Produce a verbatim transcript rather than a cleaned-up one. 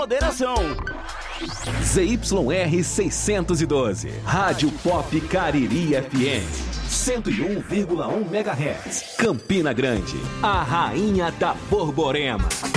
Moderação. Z Y R seiscentos e doze, Rádio Pop Cariri F M, cento e um vírgula um megahertz, Campina Grande, a rainha da Borborema.